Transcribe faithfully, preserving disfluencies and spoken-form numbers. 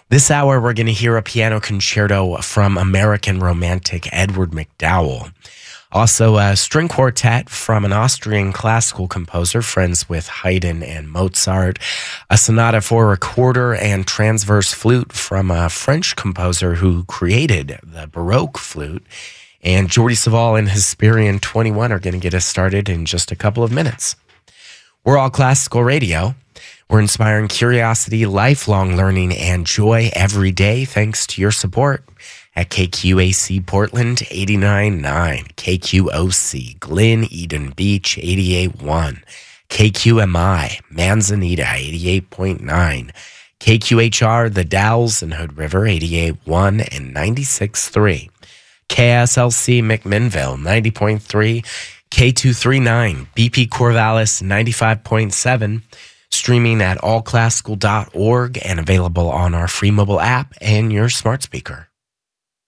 This hour, we're going to hear a piano concerto from American romantic Edward MacDowell. Also, a string quartet from an Austrian classical composer, friends with Haydn and Mozart. A sonata for recorder and transverse flute from a French composer who created the Baroque flute. And Jordi Savall and Hesperian twenty-one are going to get us started in just a couple of minutes. We're All Classical Radio. We're inspiring curiosity, lifelong learning, and joy every day thanks to your support at K Q A C Portland eighty-nine point nine, K Q O C Glen Eden Beach eighty-eight point one, K Q M I Manzanita eighty-eight point nine, K Q H R The Dalles and Hood River eighty-eight point one and ninety-six point three, K S L C McMinnville ninety point three, K two thirty-nine B P Corvallis ninety-five point seven, streaming at all classical dot org and available on our free mobile app and your smart speaker.